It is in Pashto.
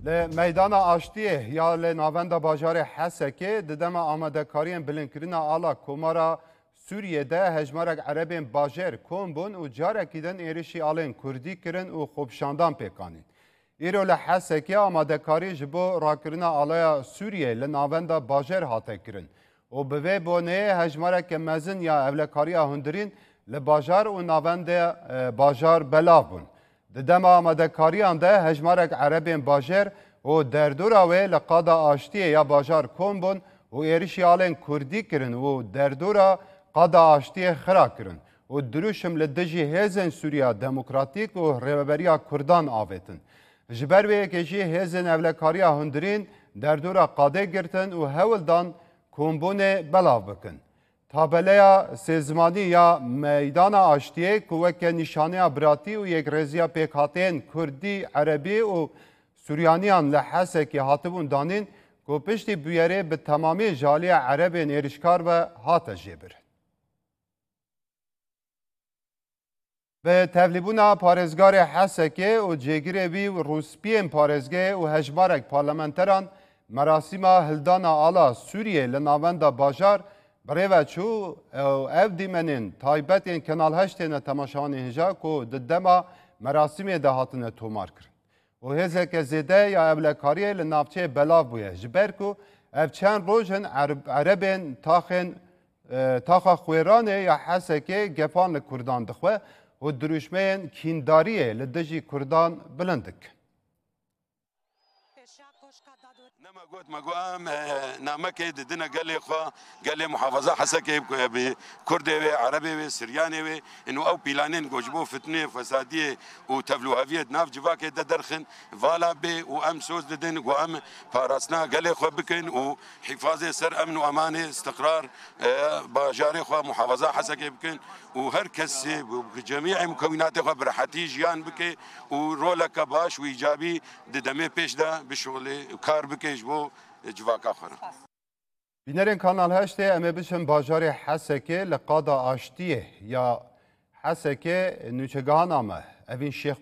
لمیدان آشتیه یا لناوند باجار حسکه ددم آمده کارین بلنکرین آلا کمارا سوریه ده هجمارک عربین باجر کن بون و جارکی دن ایرشی آلین کردی کرن و خوبشاندان پیکانین. ایرو لحسکه آمده کاری جبو راکرین آلای سوریه لناوند باجر هاته کرن. و به بونه هجمارک مزن یا اولکاری هندرین لباجار و ناوند باجار بلاف بون. ددم آمده کاریان ده هجمارک عربین باجر و دردوراوی لقادا آشتیه یا باجار کن بون و ایریشی آلین کردی کرن و دردورا قادا آشتیه خرا کرن و دروشم لدجی هزن سوریا دموکراتیک و ریبریا کردان آویتن. جبر وی کجی هزن اولکاریا هندرین دردورا قاده گرتن و هولدان کنبونه بلاو بکن. تابلیا سیزمانی یا میدان آشتیه کوک نشانه براتی و یک رزیا پیکاتین کردی عربی و سوریانیان لحسه که هاتبون دانین که پشتی بیاره به تمامی جالی عرب نیرشکار و هات جبر. به تولیبونا پارزگار حسکه و جگیر وی و روسپین پارزگه و هجمارک پارلمانتران مراسم هلدان آلا سوریه لناوند باجار برای چو او دیمنین تایبتین کنال هشتین تماشاوان هجا که ددما مراسم دهاتن تومار کرد. و هزه که زیده یا اولکاریه لنافچه بلاف بویه. جبر که او چند روژن عربین تاخا خویرانه یا حسه که گفان لکردان دخواه و دروشمین کینداریه لدجی کردان بلندک. مگو ام نامکه ددنا قال خو قال محافظه حسكه بكردي عربي سرياني انه او بلانين جوجبو فتنه فساديه وتفلوهافيه ناف جواكه درخن فالا بي وام سوز ددن وام فارسنا قال خو بكن وحفاظه سر امن وامان استقرار باجاري خو محافظه حسكه بكن وهركس بجميع مكونات خو برحتي جيان بك ورولك باش وايجابي ددمه پیش ده بشغل کار بکش بو جواکا خورم. بینرین کانال هشته امه بشن باجار حسکه لقادا آشتیه یا حسکه نوچگان آمه. اوین شیخ